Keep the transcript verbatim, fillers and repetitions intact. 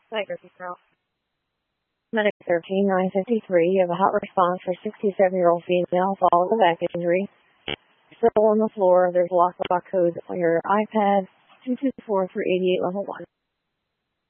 Tiger Girl. Medic thirteen nine fifty-three, you have a hot response for sixty-seven-year-old female following a back injury. Still on the floor, there's lockbox code on your iPad, two two four three eight eight level one.